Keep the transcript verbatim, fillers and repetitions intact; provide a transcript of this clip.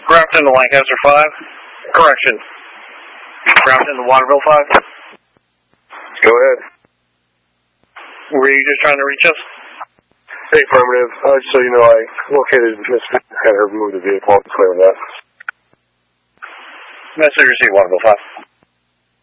Grafton to Lancaster five. Correction. Grafton to Waterville five. Go ahead. Were you just trying to reach us? Hey, affirmative. Uh, just so you know, I located Miss had her move the vehicle. I'll clear that. Message received, Waterville five.